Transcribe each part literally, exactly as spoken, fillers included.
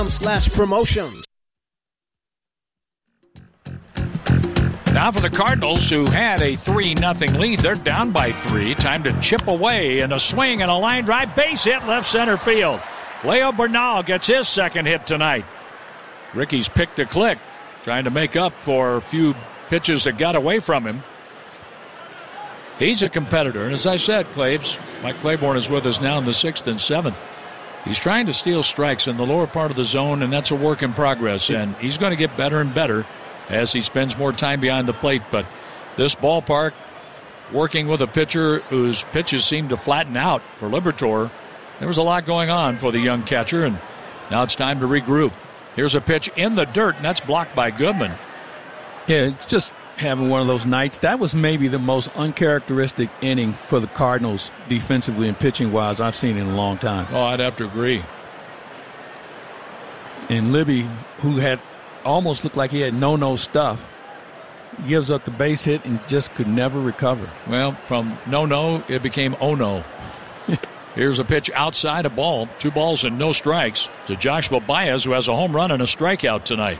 slash promotions. Now for the Cardinals, who had a three nothing lead. They're down by three. Time to chip away, and a swing and a line drive. Base hit left center field. Leo Bernal gets his second hit tonight. Ricky's picked a click, trying to make up for a few pitches that got away from him. He's a competitor, and as I said, Claves, Mike Claiborne is with us now in the sixth and seventh. He's trying to steal strikes in the lower part of the zone, and that's a work in progress, and he's going to get better and better as he spends more time behind the plate. But this ballpark, working with a pitcher whose pitches seem to flatten out for Liberatore, there was a lot going on for the young catcher, and now it's time to regroup. Here's a pitch in the dirt, and that's blocked by Goodman. Yeah, it's just having one of those nights. That was maybe the most uncharacteristic inning for the Cardinals defensively and pitching-wise I've seen in a long time. Oh, I'd have to agree. And Libby, who had almost looked like he had no-no stuff, gives up the base hit and just could never recover. Well, from no-no, it became oh-no. Here's a pitch outside a ball. Two balls and no strikes to Joshua Baez, who has a home run and a strikeout tonight.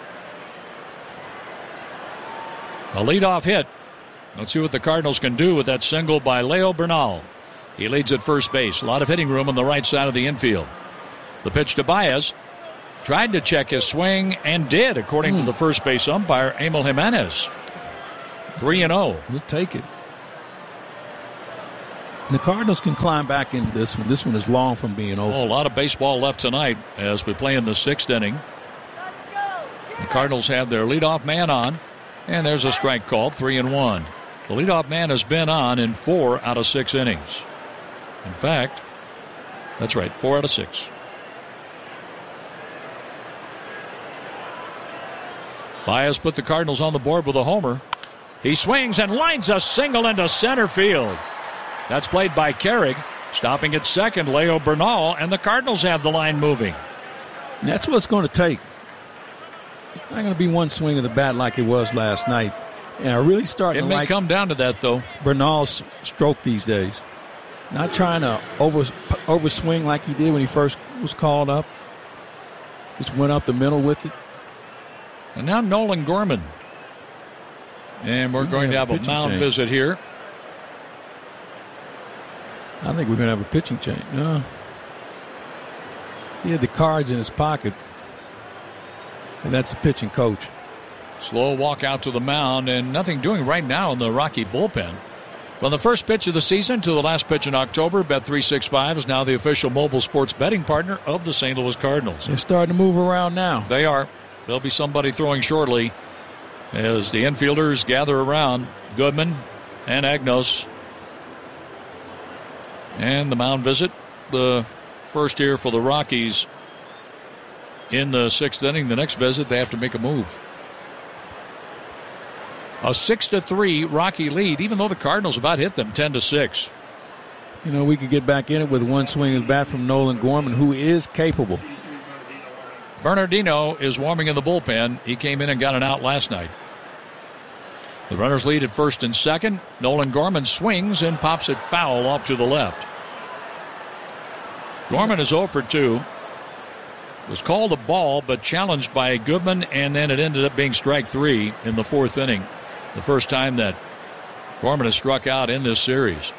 A leadoff hit. Let's see what the Cardinals can do with that single by Leo Bernal. He leads at first base. A lot of hitting room on the right side of the infield. The pitch to Baez. Tried to check his swing and did, according mm. to the first base umpire, Emil Jimenez. three and oh. We'll take it. The Cardinals can climb back in this one. This one is long from being over. Oh, a lot of baseball left tonight as we play in the sixth inning. The Cardinals have their leadoff man on, and there's a strike called, three and one. The leadoff man has been on in four out of six innings. In fact, that's right, four out of six. Baez put the Cardinals on the board with a homer. He swings and lines a single into center field. That's played by Carrig. Stopping at second, Leo Bernal, and the Cardinals have the line moving. And that's what it's going to take. It's not going to be one swing of the bat like it was last night. And I really starting it to may like come down to that, though. Bernal's stroke these days. Not trying to over overswing like he did when he first was called up. Just went up the middle with it. And now Nolan Gorman. And we're going to have a mound change. visit here. I think we're going to have a pitching change. No. He had the cards in his pocket. And that's the pitching coach. Slow walk out to the mound, and nothing doing right now in the Rocky bullpen. From the first pitch of the season to the last pitch in October, Bet three sixty-five is now the official mobile sports betting partner of the Saint Louis Cardinals. They're starting to move around now. They are. There'll be somebody throwing shortly as the infielders gather around Goodman and Agnos. And the mound visit, the first here for the Rockies in the sixth inning. The next visit, they have to make a move. A six to three Rocky lead, even though the Cardinals about hit them ten to six. You know, we could get back in it with one swing of the bat from Nolan Gorman, who is capable. Bernardino is warming in the bullpen. He came in and got an out last night. The runners lead at first and second. Nolan Gorman swings and pops it foul off to the left. Gorman is oh for two. Was called a ball, but challenged by Goodman, and then it ended up being strike three in the fourth inning. The first time that Gorman has struck out in this series.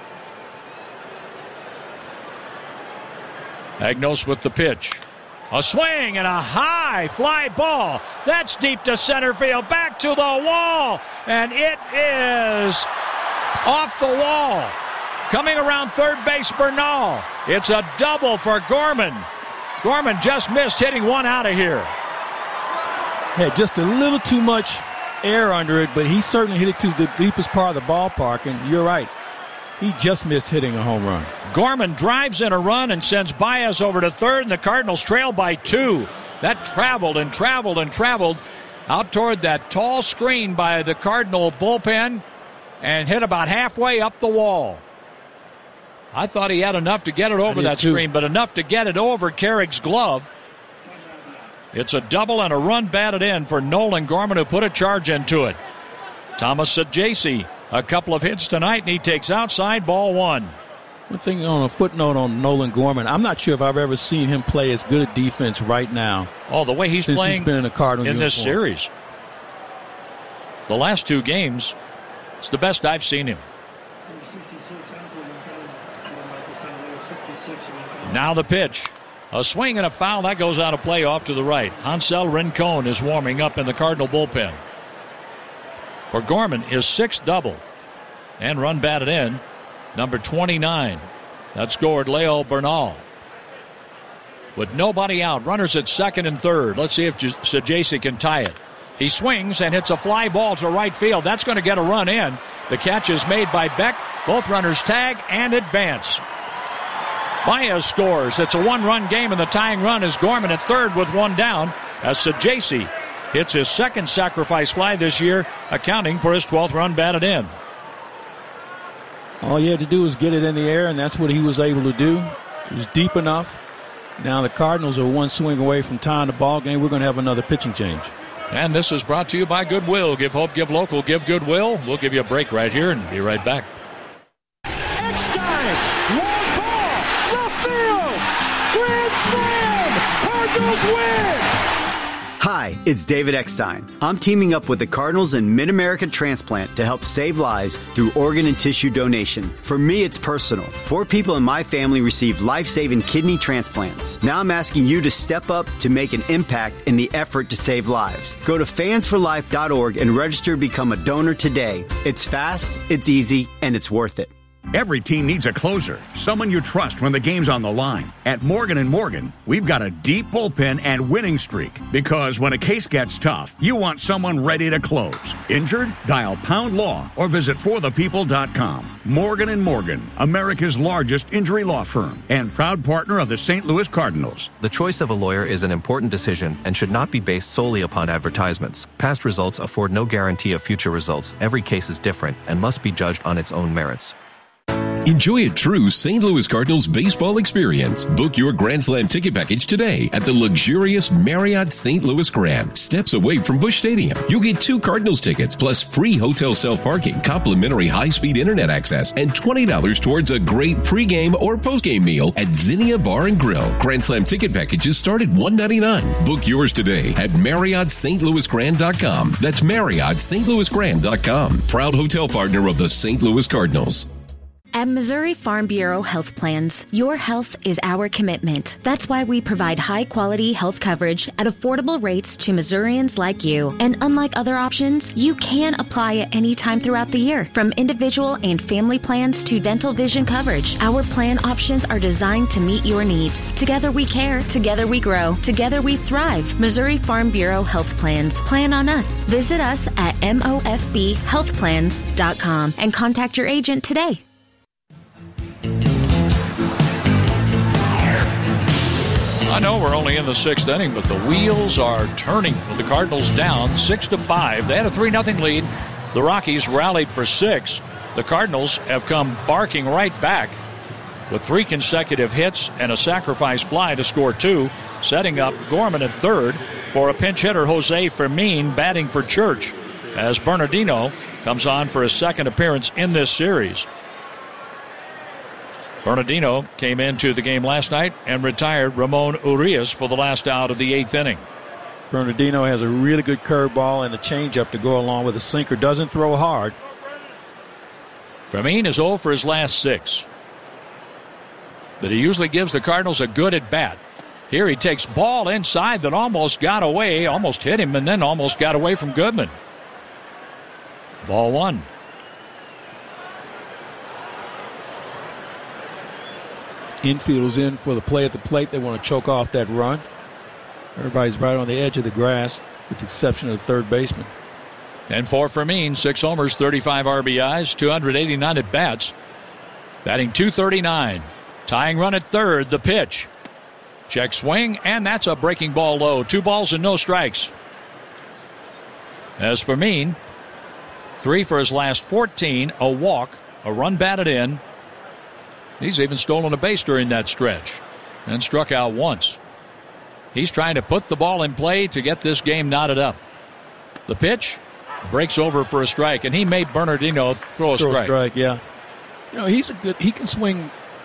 Agnos with the pitch. A swing and a high fly ball. That's deep to center field. Back to the wall. And it is off the wall. Coming around third base, Bernal. It's a double for Gorman. Gorman just missed hitting one out of here. Had just a little too much air under it, but he certainly hit it to the deepest part of the ballpark. And you're right. He just missed hitting a home run. Gorman drives in a run and sends Baez over to third, and the Cardinals trail by two. That traveled and traveled and traveled out toward that tall screen by the Cardinal bullpen and hit about halfway up the wall. I thought he had enough to get it over that too. screen, but enough to get it over Carrick's glove. It's a double and a run batted in for Nolan Gorman, who put a charge into it. Thomas Saggese, a couple of hits tonight, and he takes outside, ball one. One thing on a footnote on Nolan Gorman, I'm not sure if I've ever seen him play as good a defense right now. Oh, the way he's since playing he's been in, a Cardinal in uniform. this series. The last two games, it's the best I've seen him. Now the pitch. A swing and a foul. That goes out of play off to the right. Hansel Rincon is warming up in the Cardinal bullpen. For Gorman, his sixth double. And run batted in, number twenty-nine. That scored Leo Bernal. With nobody out, runners at second and third. Let's see if Saggese can tie it. He swings and hits a fly ball to right field. That's going to get a run in. The catch is made by Beck. Both runners tag and advance. Baez scores. It's a one-run game, and the tying run is Gorman at third with one down as Saggese hits his second sacrifice fly this year, accounting for his twelfth run batted in. All you had to do was get it in the air, and that's what he was able to do. It was deep enough. Now the Cardinals are one swing away from tying the ball game. We're going to have another pitching change. And this is brought to you by Goodwill. Give hope, give local, give Goodwill. We'll give you a break right here and be right back. Eckstein, long ball, left field, grand slam, Cardinals win. Hi, it's David Eckstein. I'm teaming up with the Cardinals and Mid-America Transplant to help save lives through organ and tissue donation. For me, it's personal. Four people in my family received life-saving kidney transplants. Now I'm asking you to step up to make an impact in the effort to save lives. Go to fans for life dot org and register to become a donor today. It's fast, it's easy, and it's worth it. Every team needs a closer, someone you trust when the game's on the line. At Morgan and Morgan, we've got a deep bullpen and winning streak because when a case gets tough, you want someone ready to close. Injured? Dial Pound Law or visit for the people dot com. Morgan and Morgan, America's largest injury law firm and proud partner of the Saint Louis Cardinals. The choice of a lawyer is an important decision and should not be based solely upon advertisements. Past results afford no guarantee of future results. Every case is different and must be judged on its own merits. Enjoy a true Saint Louis Cardinals baseball experience. Book your Grand Slam ticket package today at the luxurious Marriott Saint Louis Grand, steps away from Busch Stadium. You'll get two Cardinals tickets plus free hotel self-parking, complimentary high-speed internet access, and twenty dollars towards a great pregame or postgame meal at Zinnia Bar and Grill. Grand Slam ticket packages start at one hundred ninety-nine dollars. Book yours today at Marriott Saint Louis Grand dot com. That's Marriott Saint Louis Grand dot com. Proud hotel partner of the Saint Louis Cardinals. At Missouri Farm Bureau Health Plans, your health is our commitment. That's why we provide high-quality health coverage at affordable rates to Missourians like you. And unlike other options, you can apply at any time throughout the year. From individual and family plans to dental vision coverage, our plan options are designed to meet your needs. Together we care, together we grow, together we thrive. Missouri Farm Bureau Health Plans. Plan on us. Visit us at M O F B health plans dot com and contact your agent today. I know we're only in the sixth inning, but the wheels are turning with the Cardinals down six to five. They had a three nothing lead. The Rockies rallied for six. The Cardinals have come barking right back with three consecutive hits and a sacrifice fly to score two, setting up Gorman at third for a pinch hitter, Jose Fermin, batting for Church, as Bernardino comes on for his second appearance in this series. Bernardino came into the game last night and retired Ramon Urias for the last out of the eighth inning. Bernardino has a really good curveball and a changeup to go along with a sinker. Doesn't throw hard. Fermin is oh for his last six. But he usually gives the Cardinals a good at bat. Here he takes ball inside that almost got away, almost hit him, and then almost got away from Goodman. Ball one. Infield's in for the play at the plate. They want to choke off that run. Everybody's right on the edge of the grass with the exception of the third baseman. And for Fermin, six homers, thirty-five R B Is, two hundred eighty-nine at bats. Batting two thirty-nine. Tying run at third, the pitch. Check swing, and that's a breaking ball low. Two balls and no strikes. As Fermin, three for his last fourteen, a walk, a run batted in. He's even stolen a base during that stretch and struck out once. He's trying to put the ball in play to get this game knotted up. The pitch breaks over for a strike, and he made Bernardino throw a throw strike. A strike, yeah. You know, he's a good. He can swing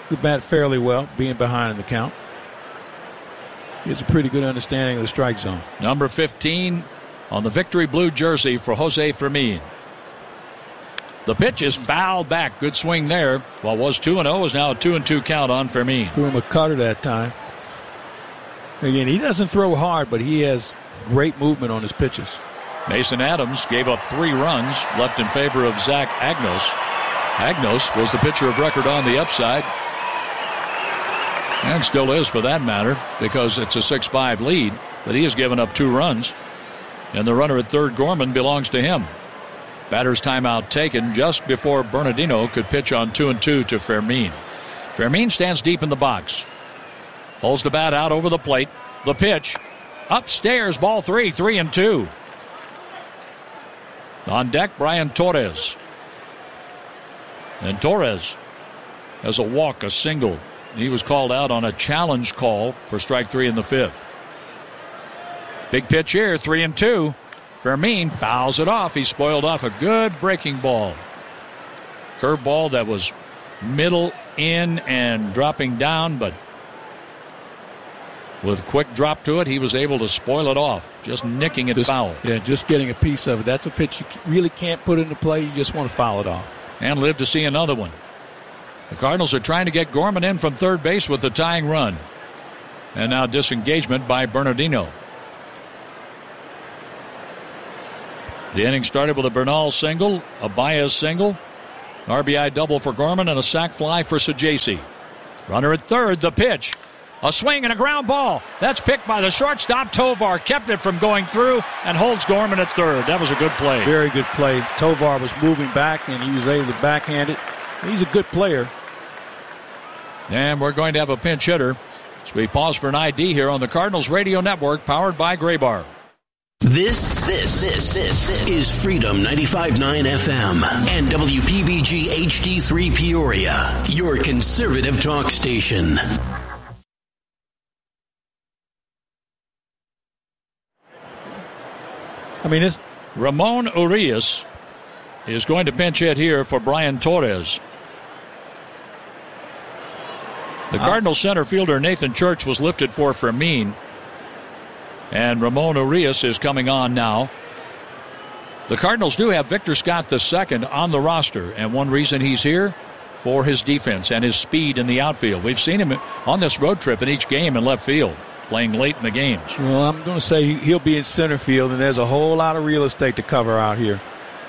who bat fairly well, being behind in the count. He has a pretty good understanding of the strike zone. Number fifteen on the victory blue jersey for Jose Fermin. The pitch is fouled back. Good swing there. What was two and oh is now a two and two count on Fermin. Threw him a cutter that time. Again, he doesn't throw hard, but he has great movement on his pitches. Mason Adams gave up three runs, left in favor of Zach Agnos. Agnos was the pitcher of record on the upside, and still is for that matter, because it's a six five lead, but he has given up two runs, and the runner at third, Gorman, belongs to him. Batter's timeout taken just before Bernardino could pitch on two and two to Fermin. Fermin stands deep in the box. Holds the bat out over the plate. The pitch. Upstairs, ball three, three and two. On deck, Brian Torres. And Torres has a walk, a single. He was called out on a challenge call for strike three in the fifth. Big pitch here, three and two. Fermin fouls it off. He spoiled off a good breaking ball. Curveball that was middle in and dropping down, but with quick drop to it, he was able to spoil it off, just nicking it just, foul. Yeah, just getting a piece of it. That's a pitch you really can't put into play. You just want to foul it off. And live to see another one. The Cardinals are trying to get Gorman in from third base with the tying run. And now disengagement by Bernardino. The inning started with a Bernal single, a Baez single, R B I double for Gorman, and a sac fly for Saggese. Runner at third, the pitch. A swing and a ground ball. That's picked by the shortstop. Tovar kept it from going through and holds Gorman at third. That was a good play. Very good play. Tovar was moving back, and he was able to backhand it. He's a good player. And we're going to have a pinch hitter. So we pause for an I D here on the Cardinals Radio Network, powered by Graybar. This, this, this, this is Freedom ninety-five point nine F M and W P B G H D three Peoria, your conservative talk station. I mean, it's Ramon Urias is going to pinch hit here for Brian Torres. The Cardinals center fielder Nathan Church was lifted for Fermin. And Ramon Urias is coming on now. The Cardinals do have Victor Scott the second on the roster, and one reason he's here, for his defense and his speed in the outfield. We've seen him on this road trip in each game in left field, playing late in the games. Well, I'm going to say he'll be in center field, and there's a whole lot of real estate to cover out here.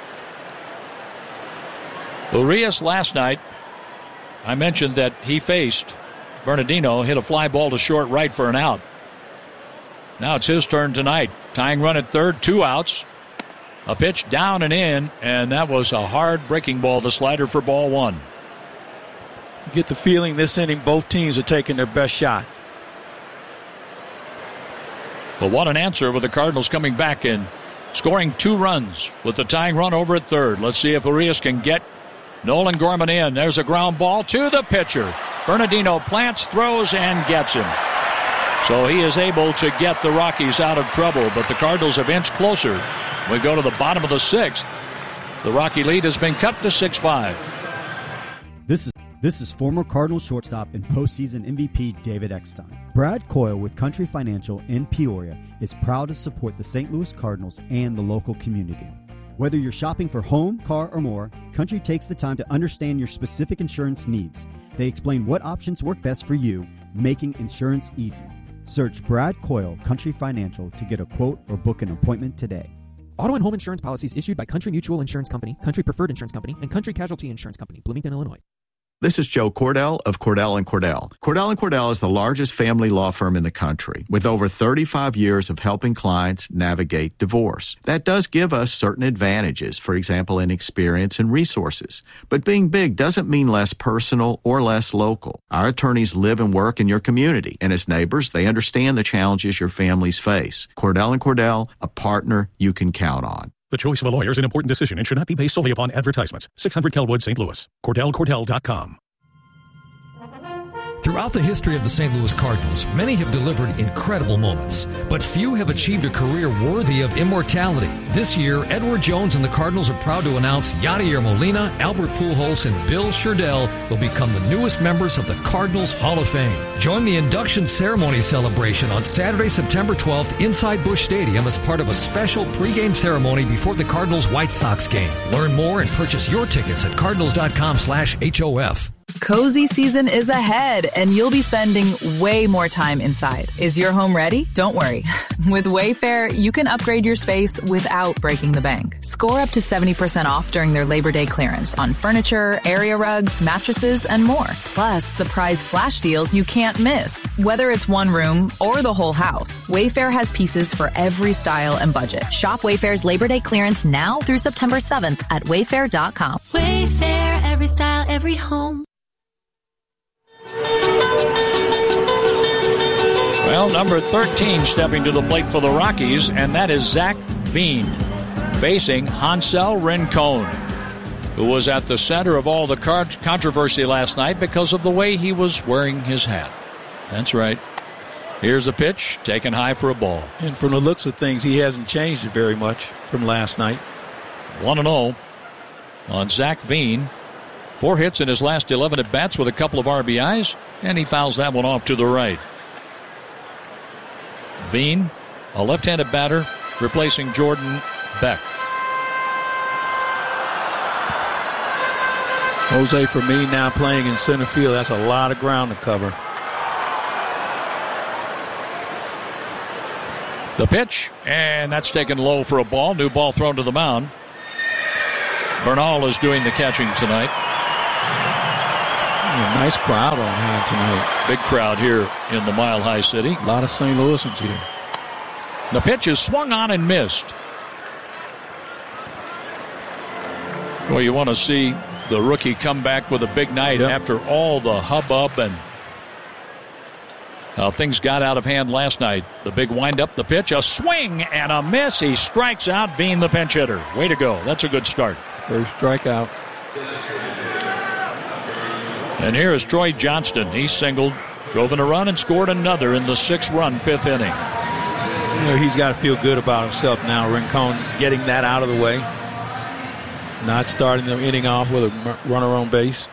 Urias last night, I mentioned that he faced Bernardino, hit a fly ball to short right for an out. Now it's his turn tonight. Tying run at third, two outs. A pitch down and in, and that was a hard breaking ball, the slider for ball one. You get the feeling this inning both teams are taking their best shot. But what an answer with the Cardinals coming back and scoring two runs with the tying run over at third. Let's see if Urias can get Nolan Gorman in. There's a ground ball to the pitcher. Bernardino plants, throws, and gets him. So he is able to get the Rockies out of trouble, but the Cardinals have inched closer. We go to the bottom of the sixth. The Rocky lead has been cut to six five. This is this is former Cardinals shortstop and postseason M V P David Eckstein. Brad Coyle with Country Financial in Peoria is proud to support the Saint Louis Cardinals and the local community. Whether you're shopping for home, car, or more, Country takes the time to understand your specific insurance needs. They explain what options work best for you, making insurance easy. Search Brad Coyle Country Financial to get a quote or book an appointment today. Auto and home insurance policies issued by Country Mutual Insurance Company, Country Preferred Insurance Company, and Country Casualty Insurance Company, Bloomington, Illinois. This is Joe Cordell of Cordell and Cordell. Cordell and Cordell is the largest family law firm in the country with over thirty-five years of helping clients navigate divorce. That does give us certain advantages, for example, in experience and resources. But being big doesn't mean less personal or less local. Our attorneys live and work in your community, and as neighbors, they understand the challenges your families face. Cordell and Cordell, a partner you can count on. The choice of a lawyer is an important decision and should not be based solely upon advertisements. six hundred Kelwood, Saint Louis. Cordell Cordell dot com. Throughout the history of the Saint Louis Cardinals, many have delivered incredible moments, but few have achieved a career worthy of immortality. This year, Edward Jones and the Cardinals are proud to announce Yadier Molina, Albert Pujols, and Bill Sherdell will become the newest members of the Cardinals Hall of Fame. Join the induction ceremony celebration on Saturday, September twelfth inside Busch Stadium as part of a special pregame ceremony before the Cardinals White Sox game. Learn more and purchase your tickets at cardinals.com slash HOF. Cozy season is ahead, and you'll be spending way more time inside. Is your home ready? Don't worry. With Wayfair, you can upgrade your space without breaking the bank. Score up to seventy percent off during their Labor Day clearance on furniture, area rugs, mattresses, and more. Plus, surprise flash deals you can't miss. Whether it's one room or the whole house, Wayfair has pieces for every style and budget. Shop Wayfair's Labor Day clearance now through September seventh at wayfair dot com. Wayfair, every style, every home. Well, number thirteen stepping to the plate for the Rockies, and that is Zach Veen, facing Hansel Rincon, who was at the center of all the controversy last night because of the way he was wearing his hat. That's right. Here's a pitch, taken high for a ball. And from the looks of things, he hasn't changed it very much from last night. one and oh on Zach Veen. Four hits in his last eleven at-bats with a couple of R B Is, and he fouls that one off to the right. Veen, a left-handed batter, replacing Jordan Beck. Jose Fermin now playing in center field. That's a lot of ground to cover. The pitch, and that's taken low for a ball. New ball thrown to the mound. Bernal is doing the catching tonight. A nice crowd on hand tonight. Big crowd here in the Mile High City. A lot of Saint Louisans here. The pitch is swung on and missed. Well, you want to see the rookie come back with a big night yep. after all the hubbub and how things got out of hand last night. The big windup, the pitch, a swing and a miss. He strikes out Veen, the pinch hitter. Way to go. That's a good start. First strikeout. And here is Troy Johnston. He singled, drove in a run, and scored another in the six-run fifth inning. You know, he's got to feel good about himself now, Rincon, getting that out of the way. Not starting the inning off with a runner on base.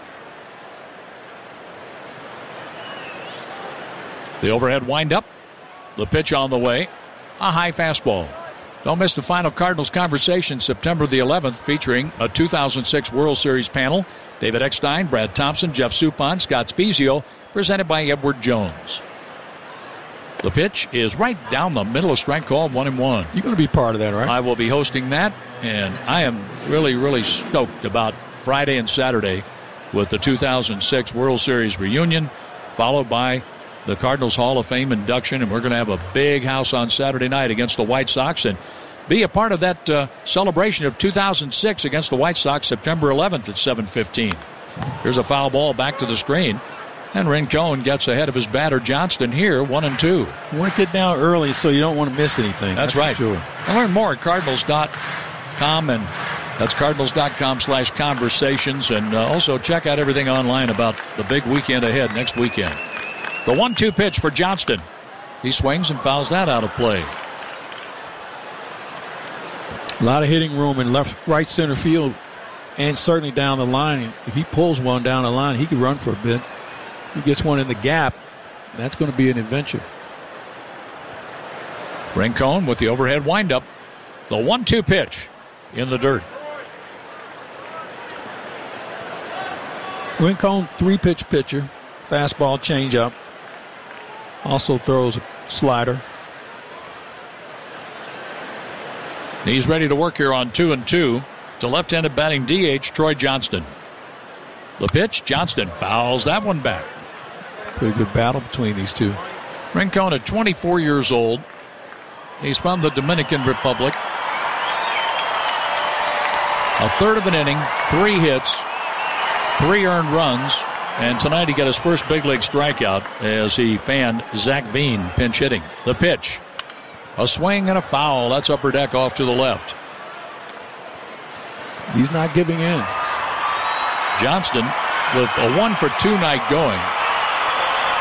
The overhead windup. The pitch on the way. A high fastball. Don't miss the final Cardinals conversation September the eleventh, featuring a two thousand six World Series panel. David Eckstein, Brad Thompson, Jeff Suppan, Scott Spezio, presented by Edward Jones. The pitch is right down the middle of strike called, one and one. You're going to be part of that, right? I will be hosting that, and I am really, really stoked about Friday and Saturday with the two thousand six World Series reunion, followed by the Cardinals Hall of Fame induction, and we're going to have a big house on Saturday night against the White Sox and be a part of that uh, celebration of two thousand six against the White Sox September eleventh at seven fifteen. Here's a foul ball back to the screen, and Rincon gets ahead of his batter Johnston here, one and two. You want to get down early so you don't want to miss anything. That's, that's right. Sure. And learn more at cardinals dot com, and that's cardinals dot com slash conversations, and uh, also check out everything online about the big weekend ahead next weekend. The one two pitch for Johnston. He swings and fouls that out of play. A lot of hitting room in left, right center field, and certainly down the line. If he pulls one down the line, he could run for a bit. He gets one in the gap. That's going to be an adventure. Rincon with the overhead windup. The one two pitch in the dirt. Rincon, three-pitch pitcher. Fastball, changeup. Also throws a slider. He's ready to work here on two and two to left-handed batting D H Troy Johnston. The pitch, Johnston fouls that one back. Pretty good battle between these two. Rincon at twenty-four years old. He's from the Dominican Republic. A third of an inning, three hits, three earned runs, and tonight he got his first big league strikeout as he fanned Zach Veen pinch hitting. The pitch. A swing and a foul. That's upper deck off to the left. He's not giving in. Johnston with a one for two night going.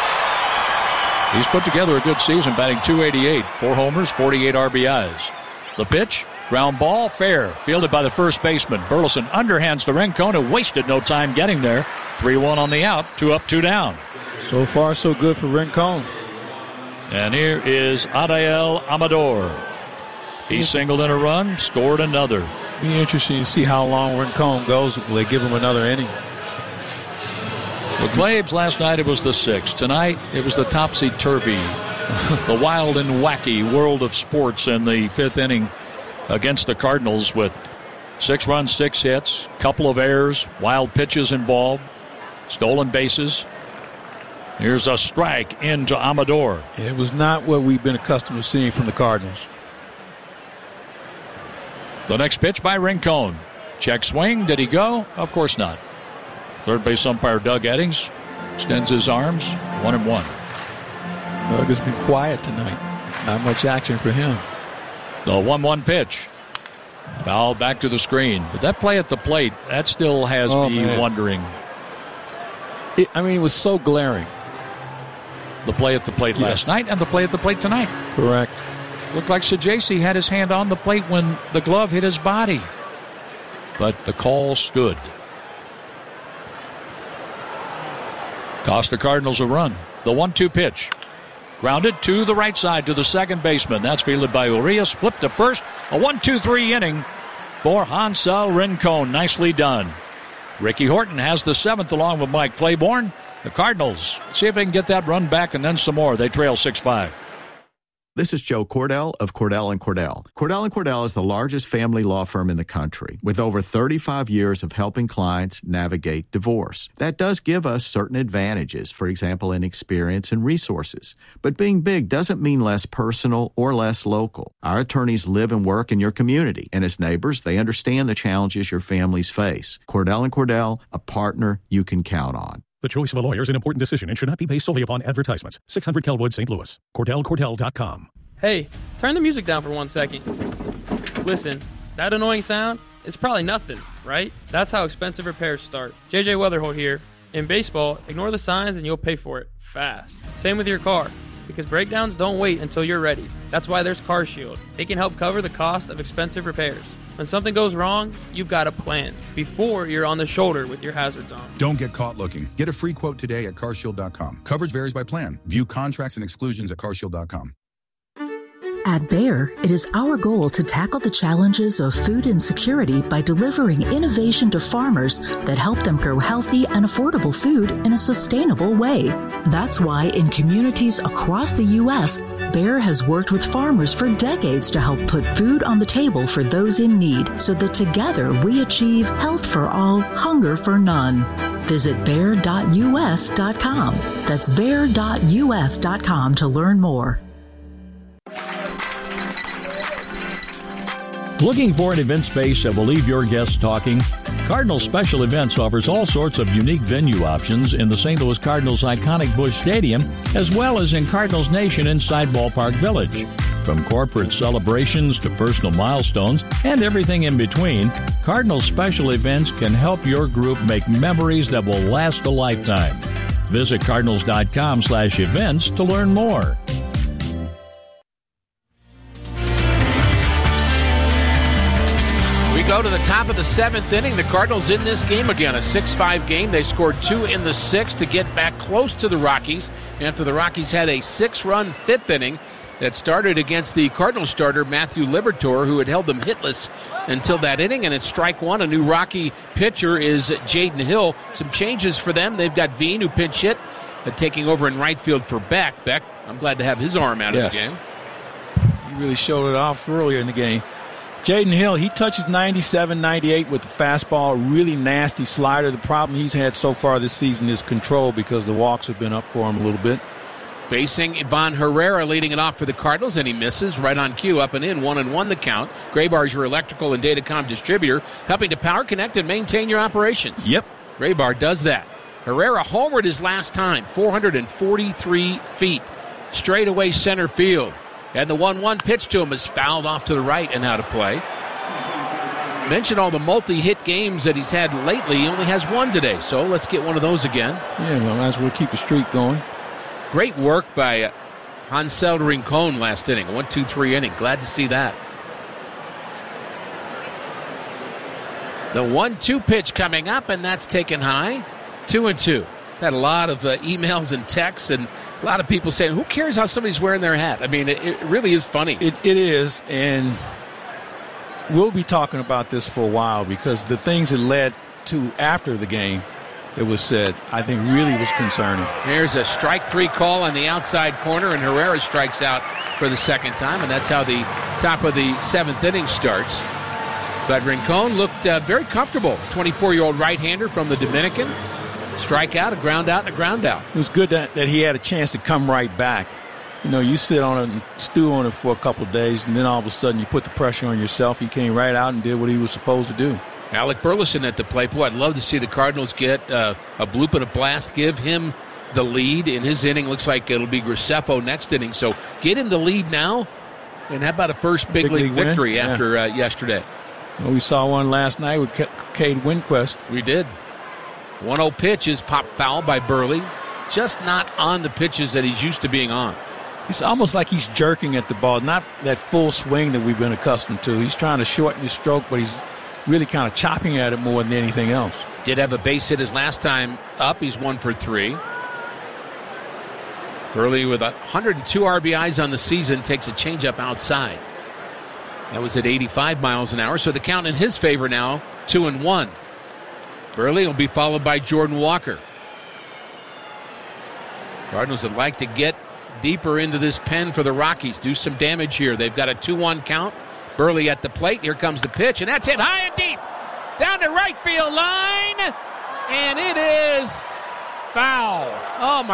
He's put together a good season, batting two eighty-eight, four homers, forty-eight R B Is. The pitch, ground ball, fair, fielded by the first baseman. Burleson underhands to Rincon, who wasted no time getting there. three one on the out, two up, two down. So far, so good for Rincon. And here is Adael Amador. He singled in a run, scored another. Be interesting to see how long Rincon goes. Will they give him another inning? With Claves last night, it was the sixth. Tonight, it was the topsy-turvy, the wild and wacky world of sports in the fifth inning against the Cardinals with six runs, six hits, couple of errors, wild pitches involved, stolen bases. Here's a strike into Amador. It was not what we've been accustomed to seeing from the Cardinals. The next pitch by Rincon. Check swing. Did he go? Of course not. Third base umpire Doug Eddings extends his arms. One and one. Doug has been quiet tonight. Not much action for him. The one one pitch. Foul back to the screen. But that play at the plate, that still has oh, me man. wondering. It, I mean, it was so glaring. The play at the plate yes. last night and the play at the plate tonight. Correct. Looked like Sajaci had his hand on the plate when the glove hit his body. But the call stood. Cost the Cardinals a run. The one two pitch. Grounded to the right side to the second baseman. That's fielded by Urias. Flipped to first. A one two three inning for Hansel Rincon. Nicely done. Ricky Horton has the seventh along with Mike Claiborne. The Cardinals, see if they can get that run back and then some more. They trail six five. This is Joe Cordell of Cordell and Cordell. Cordell and Cordell is the largest family law firm in the country with over thirty-five years of helping clients navigate divorce. That does give us certain advantages, for example, in experience and resources. But being big doesn't mean less personal or less local. Our attorneys live and work in your community, and as neighbors, they understand the challenges your families face. Cordell and Cordell, a partner you can count on. The choice of a lawyer is an important decision and should not be based solely upon advertisements. six hundred Kelwood, Saint Louis. Cordell Cordell dot com. Hey, turn the music down for one second. Listen, that annoying sound is probably nothing, right? That's how expensive repairs start. J J Weatherholt here. In baseball, ignore the signs and you'll pay for it fast. Same with your car, because breakdowns don't wait until you're ready. That's why there's CarShield. They can help cover the cost of expensive repairs. When something goes wrong, you've got a plan before you're on the shoulder with your hazards on. Don't get caught looking. Get a free quote today at car shield dot com. Coverage varies by plan. View contracts and exclusions at car shield dot com. At Bayer, it is our goal to tackle the challenges of food insecurity by delivering innovation to farmers that help them grow healthy and affordable food in a sustainable way. That's why in communities across the U S, Bayer has worked with farmers for decades to help put food on the table for those in need, so that together we achieve health for all, hunger for none. Visit bayer dot U S dot com. That's bayer dot U S dot com to learn more. Looking for an event space that will leave your guests talking? Cardinals Special Events offers all sorts of unique venue options in the Saint Louis Cardinals' iconic Busch Stadium, as well as in Cardinals Nation inside Ballpark Village. From corporate celebrations to personal milestones and everything in between, Cardinals Special Events can help your group make memories that will last a lifetime. Visit cardinals dot com slash events to learn more. Go to the top of the seventh inning. The Cardinals in this game again, a six five game. They scored two in the sixth to get back close to the Rockies after the Rockies had a six-run fifth inning that started against the Cardinals starter Matthew Liberatore, who had held them hitless until that inning. And it's strike one. A new Rocky pitcher is Jaden Hill. Some changes for them. They've got Veen, who pinch hit, uh, taking over in right field for Beck. Beck, I'm glad to have his arm out yes. of the game. He really showed it off earlier in the game. Jaden Hill, he touches ninety-seven, ninety-eight with the fastball, really nasty slider. The problem he's had so far this season is control because the walks have been up for him a little bit. Facing Ivan Herrera, leading it off for the Cardinals, and he misses right on cue, up and in, one and one the count. Graybar's your electrical and datacom distributor, helping to power connect and maintain your operations. Yep. Graybar does that. Herrera homered his last time, four hundred forty-three feet, straight away center field. And the one one pitch to him is fouled off to the right and out of play. Mentioned all the multi-hit games that he's had lately. He only has one today, so let's get one of those again. Yeah, well, might as well keep the streak going. Great work by Hansel Rincon last inning. one two three inning. Glad to see that. The one two pitch coming up, and that's taken high. Two and two. Had a lot of uh, emails and texts and a lot of people saying, who cares how somebody's wearing their hat? I mean, it, it really is funny. It, it is, and we'll be talking about this for a while because the things that led to after the game that was said, I think really was concerning. Here's a strike three call on the outside corner, and Herrera strikes out for the second time, and that's how the top of the seventh inning starts. But Rincon looked uh, very comfortable. twenty-four-year-old right-hander from the Dominican. Strikeout, a ground out, and a ground out. It was good that, that he had a chance to come right back. You know, you sit on it and stew on it for a couple of days, and then all of a sudden you put the pressure on yourself. He came right out and did what he was supposed to do. Alec Burleson at the plate. Boy, I'd love to see the Cardinals get uh, a bloop and a blast, give him the lead in his inning. Looks like it'll be Graceffo next inning. So get him the lead now, and how about a first big, big league, league victory win? after yeah. uh, yesterday? Well, we saw one last night with Cade Winquist. We did. one oh pitch is popped foul by Burley. Just not on the pitches that he's used to being on. It's almost like he's jerking at the ball, not that full swing that we've been accustomed to. He's trying to shorten his stroke, but he's really kind of chopping at it more than anything else. Did have a base hit his last time up. He's one for three. Burley with one hundred two R B Is on the season takes a changeup outside. That was at eighty-five miles an hour, so the count in his favor now, two and one. Burley will be followed by Jordan Walker. Cardinals would like to get deeper into this pen for the Rockies. Do some damage here. They've got a two one count. Burley at the plate. Here comes the pitch, and that's it. High and deep. Down the right field line. And it is foul. Oh, my